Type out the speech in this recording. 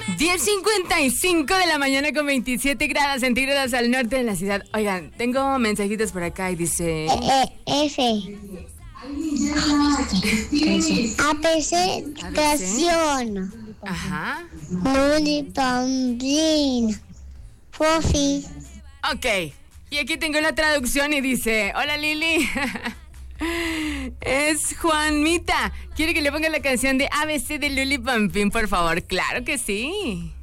10:55 de la mañana con 27 grados centígrados al norte de la ciudad. Oigan, tengo mensajitos por acá y dice... F. Presentación. Ajá. Lulipambín. Fofi. Ok. Y aquí tengo la traducción y dice... Hola, Lili. Es Juanmita. ¿Quiere que le ponga la canción de ABC de Luli Pampín, por favor? Claro que sí.